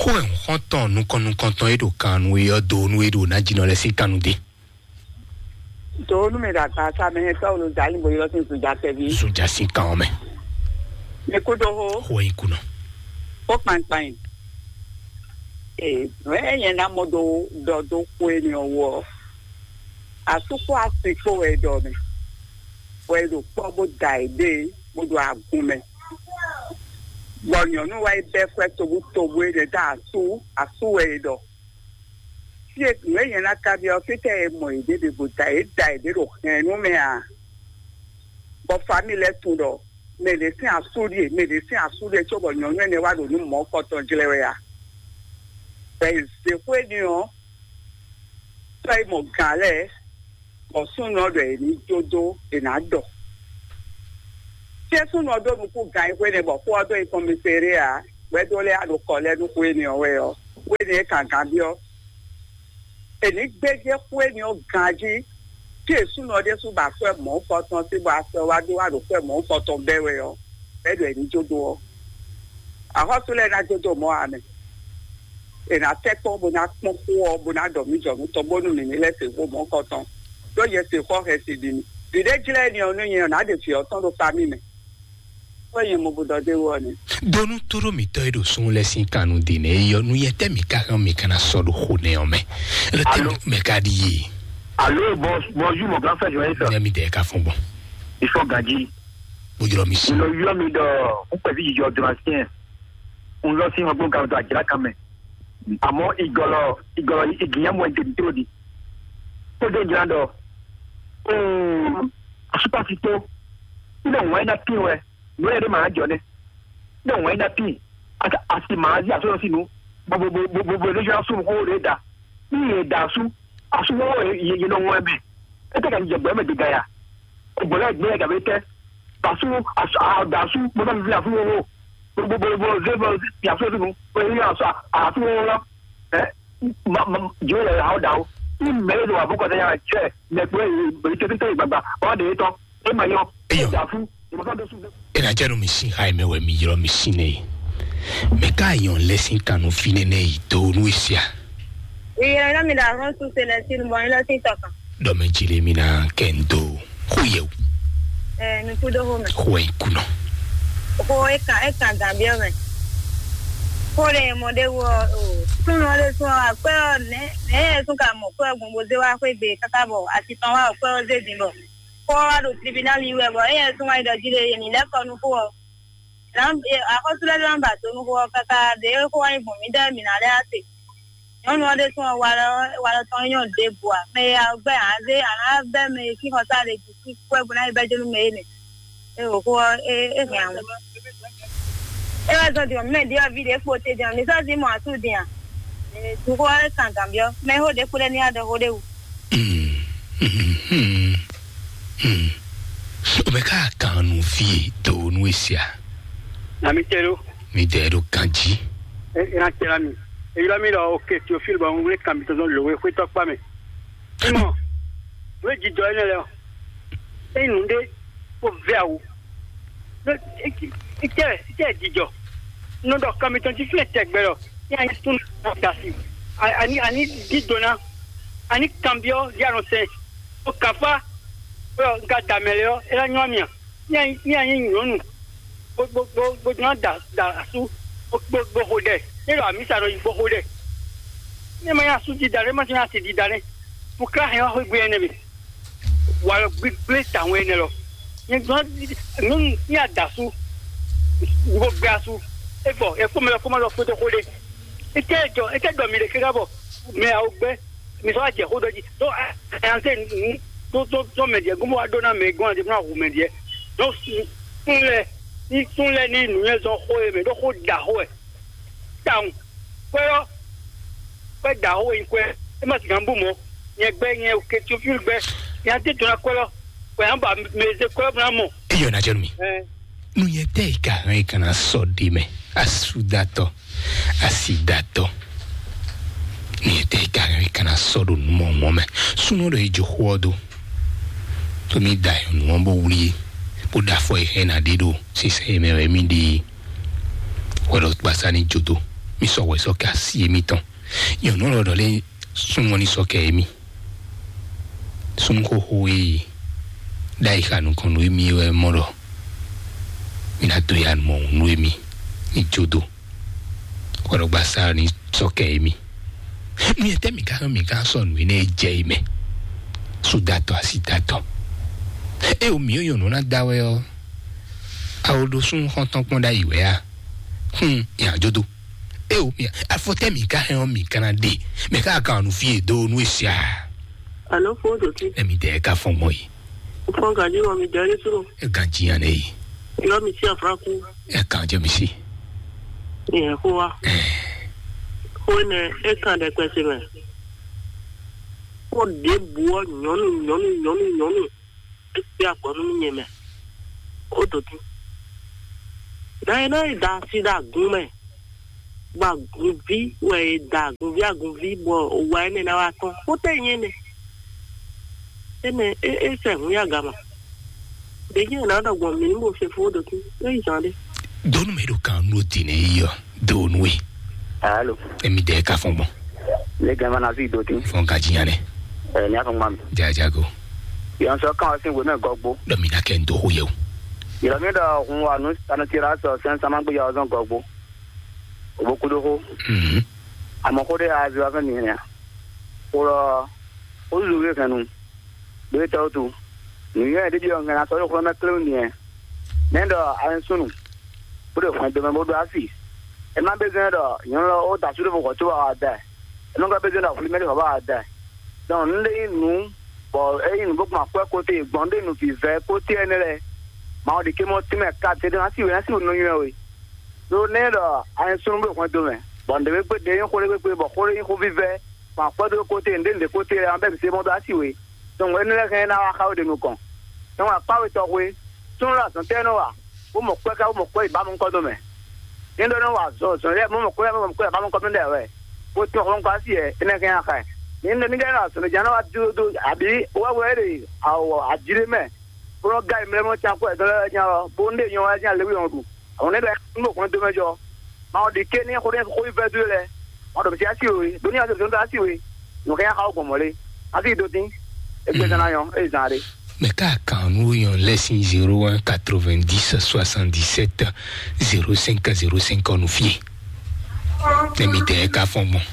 Hoe honton nous kanton edo kanu e do nu edo na jino le si kanu de. Do nu me da ta sa me to lu dali bo yo sin suja te bi. Suja si kan me. Me ko do ho. Hoe kuno. O pan pan. We yen na modo do ko eni owo. Asuko asiko e do me. We do po dai de mo do agun Bonyo no wa be kweto buto de da asu we do. Si e me yen na ka bi o kete e mo ide de buta e dai de ro no me a. Bo family to do. Me le sin asu de to bonyo no ne wa do nu mo foto jelewe ya. Be se kwe ni o. Sai mo gale. O sun no de ni jojo e na do. Jesu no do ku gan we ne bo ko do ikomisere a we do le ado ko le nu ku eni owe o we ne kan bi o eni gbeje ku eni o ganji Jesu no de su ba fe mo foton ti ba se wa do wa do fe mo foton bewe o be do eni jodo o a ho tu le na jodo mo ame e na te ko bo na pon ku o bo na do mi jo to bo nu ni le se wo mo foton do ye se ko he si di ni de jile ni onu yen na de fi o ton do fami me Oye mo budo de woni. Donu toro mi to edo sun lesin kanu de ne yo nu yete mi ka kan mi kana so do khone o me. Le te me ka di. Allô bonjour mon grand frère Joël. Ne mi de ka fun bon. Il faut gaji. Bujiro mi si. Lo yo mi do un pe bi jo drancien. Un lo si mo bon ka do ajira kame. Amo igolo igiyan mo de todi. To de jando. Asupasito. Ina wa na piwe. No ere ma jone no wa na pi ati ma ji aso sinu bo le ja su ko re da ni da su asu wo ye no wa be e te kan je gbe me diga ya o bo la gbe ga be te pasu da su mo na vi asu wo bo je bo ya so sinu o ya so asu wo lo jo le ha da o ni me do wa bo ko ya che ne pe be te te gbagba o de to e ma yo da fu Ena jero mi sin hai me we mi jiro mi sine. Me ka yon lesin kanu fine ne ito nu isia. Na mi da ron su se lesin mo ila sin toka. Do me jile mi na kendo. Huye. Mi kudo ho me. Huye kuno. Ho e ka gambia me. Ho le mo de wo tun no le so a pe ne sun ka mo ko egun bo ze wa pe be kakabo ati tan wa pe o ze din bo. Forward to tribunal iwe bo e tun wa idojire ni le konu fo akosule lamba to nu ko kaka de ko wa ibun mi da mi na le ate yon wa de tun wa ton yon de boa me agbe ade ara be me ki ko sa le ki ko ebun na ibe jelu me ni e o ko e yan e wa so di me di video foto di mi so di mo atu di an tu ko kan cambio me ho de kule ni ade ho de Omeka kanu fi do nu isia. Na mitero. Mitero kanji. Ina tera mi. E ila mi lo okay ti o feel ba un kan mi to lo we to pa me. Mo. We ji do ene le. E nu de o ve awu. Ite jijo. No do kan mi to ti fle tek bero. Ya ni tun dasi. Ani di dona. Ani cambio ya no sé. O kafa nga dameleo era nyomia nya nyonu bo na da su bo hode ero amisa ro bo hode ne ma ya su di dare ma ya ti di dare bu ka he ho gbe ene bi wa big place awon ene lo ni ya da su bo gba su e ko me lo foto hode e te do mi le kigabo me a ogbe mi so aje hodoji so ante to media gumo adona me gon de na hu media do sunle ni nu yezo ho e me do ho da ho e down pero pe da ho in kwe e ma tigambu mo ye gbe yen o ke ti o feel gbe ya te to na kwelo pe amba me ze kwelo na mo iyo na jerumi nu ye te ka ran kana so di me asudato asidato ni te ka ran kana so do mo mo me suno do ejo hodo to mi dai no mo wuli po da fo e na dido si se me mi di woro basani joto mi so we so ka si mi ton yo no lo le sun woni so ke mi sun ko hui dai kanu kon mi we moro ina to yan mo mi ni judo kwaro basa ni so ke mi ete mi ka son we ne je me su dato asitato e o mi yo no na dawe o aodo sun honton pon da iwe a ya jodo e o mi afote mi ka he o mi kana de me ka nu fie do nu sia alo fodo ti e mi de ka fon mo yi fon ga ni o mi dare turo e kan ji an e yo mi si afraku e kan je mi si e ko wa ko ne e kan de kwese me o de buo nyonu e akpo nu nyeme o do ti dai da si da gume ba guvi we da guvi bo wa ne na wa ton o te yin ne ene e se mu ya gama de yin na da gbo mi mo se fo do ti e jande donu me do kan no ti ne yo donu we allo e mi de ka fon bon le gama na vi do ti fon ka jiane ni afon mam jajago yan so kan sin we me gogbo do mi na ken do hoye ira me da hun wa no tan tira so sen sama gbe ya ozon gogbo oboku do ho amako de azu afa ni ya ora olu kanu be ta tu ni ya de yo ngana so ko na tlu ni nendo an sunu bude ko de mo do afi e ma be zan do yon lo o ta su do ko to ba da e no ga be zan da fuli me ba da don le nu bo e nu bo ma ko te gbonde nu fi ve ko te enere ma o de ke mo ti me ka te na si no yin we do ne do an sunu be ko do me bonde be pe de ko le pe bo ko le ko vive ma ko do ko te ndende ko te an be se mo do asi we don we ne ke na wa ka o de nu kon don wa pa we to we tun ra san te no wa o mo pe ba mo ko do me ndo no wa so le mo ko ba mo ko me de we o to ko ka si e ne ke ya ka ndo ni ga na so jana wa do abi wa we re awo ajire me pro guy me mo cha ko e do nya bo nde yon wa nya le wi on du on ne be mo ko do mejo ma o de ke ni ko re ko ve du le o do si asi we do ni asi do asi we no ke ya ka o ko mo le asi do tin e gbe na yon e zare mais quand nous on laisse 01 90 77 05 05 on nous fie te mi te ka fon bon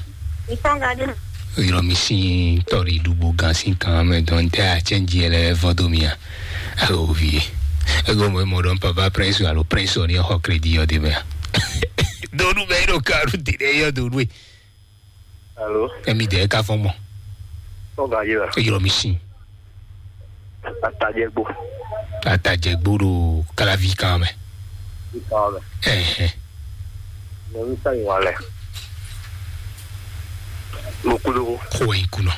il a mis tori dubu gansin quand même donc a change le vodomia a ovie e go mo don papa prince allo prince on ho credit yo de me do numero caro dire yo do lui allo e mi te ka fon bon o ga yo il a mis Atajegbo do Kalavi quand même. Non ça y wale. Mokulu ko ikuno.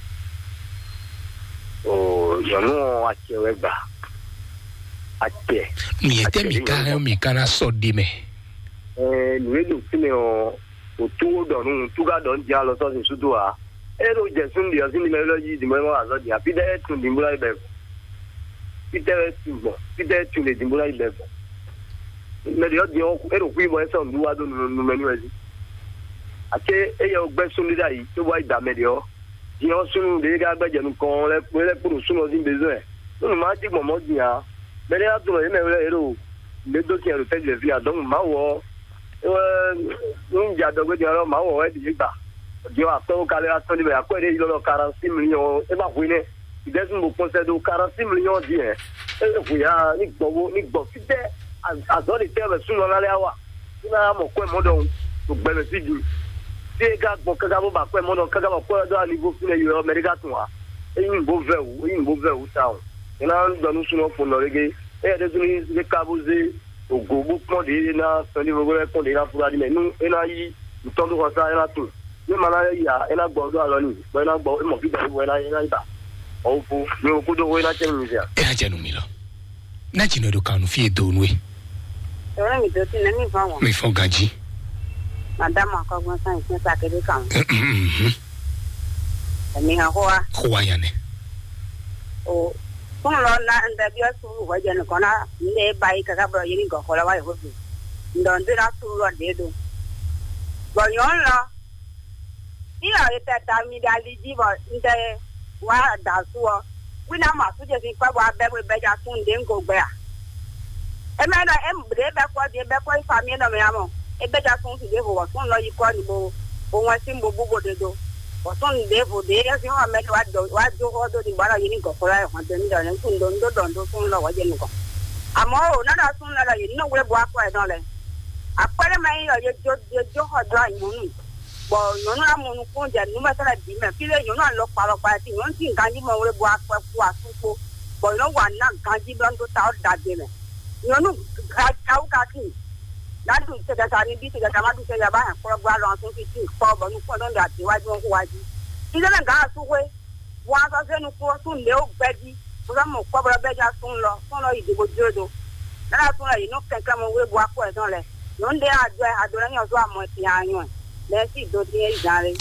Oh, yo no achewe ba. Ache. Ni ete mi kana so de me. Ni do tine o tu do no tu ga don dia lo so sin sudu a. Ero jesun dia sin me lo yi di mo aso dia bi de tun di mura ibe. Peter tu le dimbula ibe. Me dio dio ero ku mo eso nduwa do no menu ezi. Ate e yo gbe sunu da yi to wa ida me dio. Dio sunu de ga gbeje nu kon le puru sunu zin bezo e. No ma ti mo mo dia. Me le atu le me le ero. Le do ti ero te le via don ma wo. Ja do gbe dio ma wo e di gba. Dio ato kale ato ni be akwere lo 46 millions e ba huine. Il doesn't me concede 46 millions d'yens. Et vous ya ni gbo fide azo de terre sunu na le awa. Ina mo ko mo don to gbele sidi. Ti ga gbo kaga bo ba ko mo don kaga ko do niveau fine yo America tun wa. Eyin bo ve ta o. Ina do nu sunu fo no rege. E de sunu le kabuze ogo bo pon de na so ni bo pon de na fura di me nu ina yi to do ko sa ina tu. Ni mala ya ina gbo do alo ni. Bo ina gbo mo fi da bo ina ida. Opo ni o kudo we na chemizia e aja no mi lo na chino do kanu fie do nwe ora mi do tin na mi fa won mi fo gaji madam akogbon san isin sakede kan mi ha ho ya ne o fun lo na nda bi asu wo je ni kona le bai ka bro yini go kola wa ho bi ndon dira su ro de do Bon yon là. Il a été terminé à l'idée de wa da so. We na ma so je fi pa wa be ja sun de ngo gbe a. E me na e mbre be ko family na me amo. E be ja sun ti de ho sun lo yi ko ni bo won si mbo bugo de do. O sun de bo de ya si ho me wa do ho do di bara yi ni ko ko ra ho de ni da ni sun do sun lo wa je ni ko. Amo o na da sun la yi no we bo akwa e don le. Apere mai yo jo ho do yi bo no na mo nu ko ja ni ma tara di me pile yo na lo pa ti won ti nkan ji mo we bo akwa ku asupo bo no wa na nkan ji ban do ta o da de me yo nu ka ka ki la du se da sa ni bi se da ma du se ya ba ko gba lo tun fi ti ko bo nu ko don da ti wa ji won ko wa ji ile na ga su we wa so se nu ko sun le o gbe ji ko mo ko bro be ja sun lo idibo jodo na sun la yi no kan mo we bo akwa e don le yo nde ajo re ni ozo amo ti ayan lẹ́sìn tó dín ìjà rẹ̀.